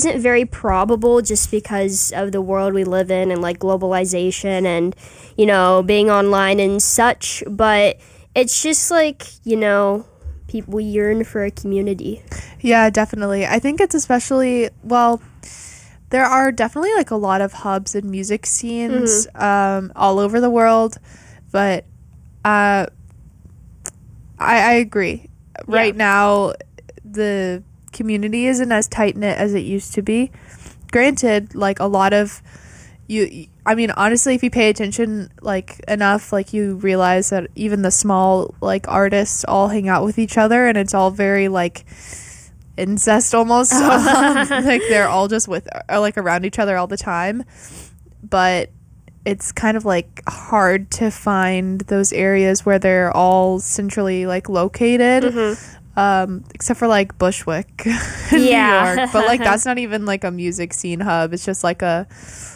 isn't very probable just because of the world we live in and like globalization and, you know, being online and such. But it's just like, you know, people yearn for a community. Yeah, definitely. I think it's especially, well, there are definitely like a lot of hubs and music scenes all over the world, but I agree. Right now, the community isn't as tight-knit as it used to be. Granted, like a lot of I mean, honestly, if you pay attention like enough, like you realize that even the small like artists all hang out with each other, and it's all very like incest almost. Like they're all just with like around each other all the time, but it's kind of like hard to find those areas where they're all centrally like located, except for like Bushwick in New York. But like that's not even like a music scene hub. It's just like a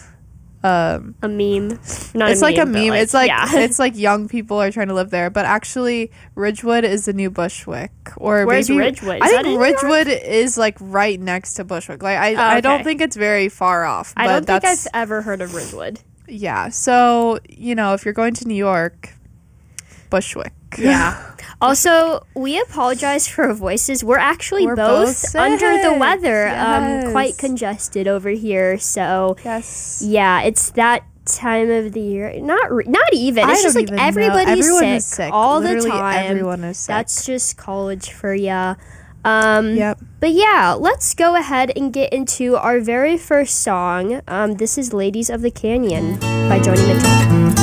meme. Not it's a like meme, a meme. like, it's like it's like young people are trying to live there, but actually Ridgewood is the new Bushwick. Or where's maybe Ridgewood? I think Ridgewood is like right next to Bushwick. Like I don't think it's very far off. I don't think I've ever heard of Ridgewood. Yeah, so you know, if you're going to New York, Bushwick. Yeah. Also, we apologize for our voices. We're actually both under the weather. Yes. Quite congested over here. So yeah, it's that time of the year. Not even. It's just like everybody's sick all the time. Everyone is sick. That's just college for ya. But yeah, let's go ahead and get into our very first song. This is Ladies of the Canyon by Joni Mitchell.